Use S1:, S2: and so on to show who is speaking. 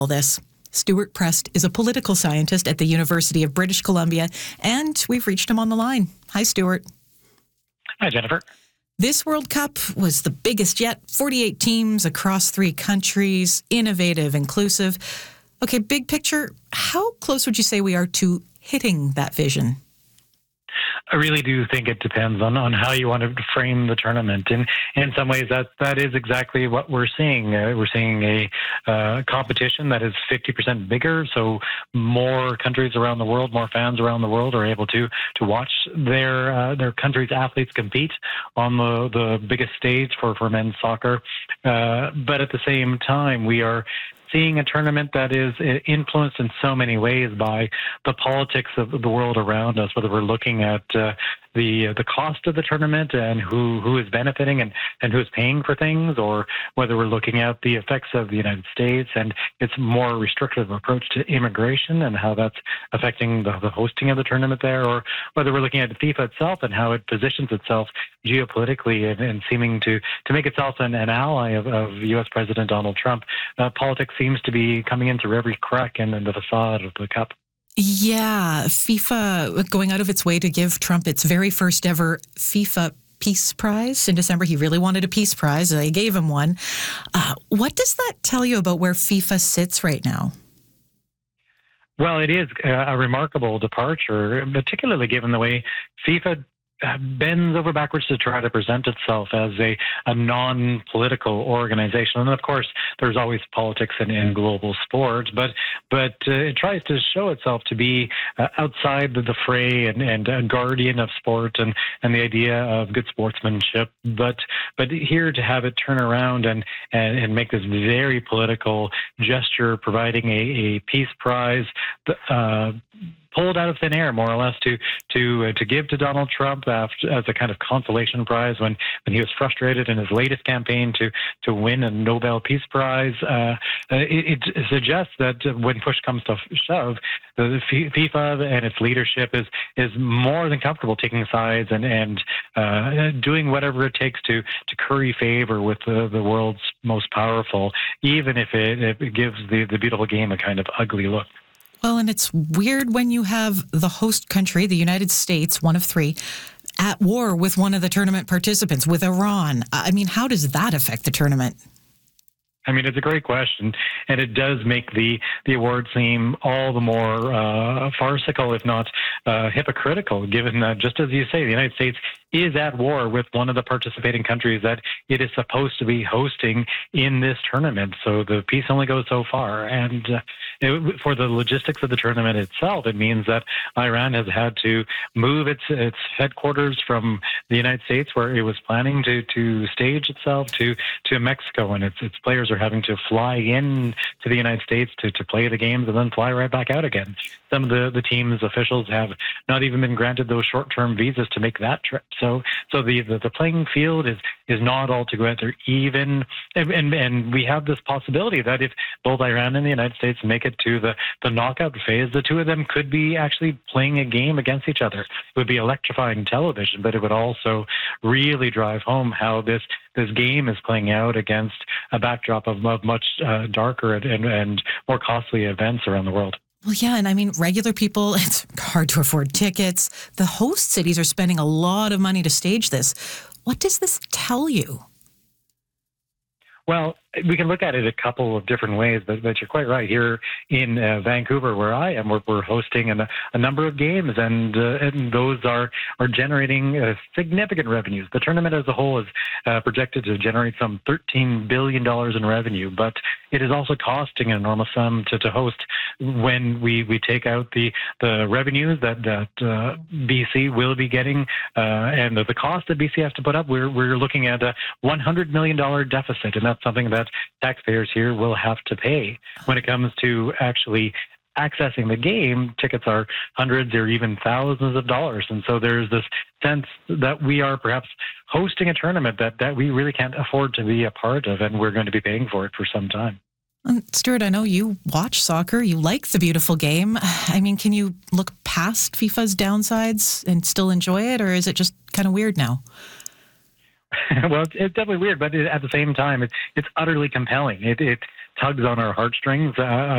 S1: All this. Stuart Prest is a political scientist at the University of British Columbia, and we've reached him on the line. Hi, Stuart.
S2: Hi, Jennifer.
S1: This World Cup was the biggest yet. 48 teams across 3 countries, innovative, inclusive. Okay, big picture, how close would you say we are to hitting that vision?
S2: I really do think it depends on how you want to frame the tournament. And in some ways, that is exactly what we're seeing. We're seeing a competition that is 50% bigger. So more countries around the world, more fans around the world are able to watch their country's athletes compete on the biggest stage for men's soccer. But at the same time, we are seeing a tournament that is influenced in so many ways by the politics of the world around us, whether we're looking at the cost of the tournament and who is benefiting and who is paying for things, or whether we're looking at the effects of the United States and its more restrictive approach to immigration and how that's affecting the hosting of the tournament there, or whether we're looking at FIFA itself and how it positions itself geopolitically and seeming to make itself an ally of U.S. President Donald Trump. Politics seems to be coming into every crack in the facade of the Cup.
S1: Yeah, FIFA going out of its way to give Trump its very first ever FIFA Peace Prize in December. He really wanted a Peace Prize. They gave him one. What does that tell you about where FIFA sits right now?
S2: Well, it is a remarkable departure, particularly given the way FIFA bends over backwards to try to present itself as a non-political organization. And of course, there's always politics in global sports, but it tries to show itself to be outside the fray and a guardian of sport and the idea of good sportsmanship. But here to have it turn around and make this very political gesture, providing a peace prize, pulled out of thin air, more or less, to give to Donald Trump as a kind of consolation prize when he was frustrated in his latest campaign to win a Nobel Peace Prize. It suggests that when push comes to shove, the FIFA and its leadership is more than comfortable taking sides and doing whatever it takes to curry favor with the world's most powerful, even if it gives the beautiful game a kind of ugly look.
S1: Well, and it's weird when you have the host country, the United States, one of 3, at war with one of the tournament participants, with Iran. I mean, how does that affect the tournament?
S2: I mean, it's a great question, and it does make the award seem all the more farcical, if not hypocritical, given that, just as you say, the United States is at war with one of the participating countries that it is supposed to be hosting in this tournament. So the peace only goes so far. And for the logistics of the tournament itself, it means that Iran has had to move its headquarters from the United States, where it was planning to stage itself, to Mexico, and its players are having to fly in to the United States to play the games and then fly right back out again. Some of the team's officials have not even been granted those short-term visas to make that trip. So the playing field is not altogether even, and we have this possibility that if both Iran and the United States make it to the knockout phase, the two of them could be actually playing a game against each other. It would be electrifying television, but it would also really drive home how this game is playing out against a backdrop of much darker and more costly events around the world.
S1: Well, yeah, and I mean, regular people, it's hard to afford tickets. The host cities are spending a lot of money to stage this. What does this tell you?
S2: Well, we can look at it a couple of different ways, but you're quite right. Here in Vancouver, where I am, we're hosting a number of games, and those are generating significant revenues. The tournament as a whole is projected to generate some $13 billion in revenue, but it is also costing an enormous sum to host. When we take out the revenues that BC will be getting and the cost that BC has to put up, we're looking at a $100 million deficit, and that's something that taxpayers here will have to pay. When it comes to actually accessing the game, tickets are hundreds or even thousands of dollars. And so there's this sense that we are perhaps hosting a tournament that we really can't afford to be a part of, and we're going to be paying for it for some time.
S1: Stuart, I know you watch soccer. You like the beautiful game. I mean, can you look past FIFA's downsides and still enjoy it, or is it just kind of weird now?
S2: Well, it's definitely weird, but at the same time, it's utterly compelling. It tugs on our heartstrings.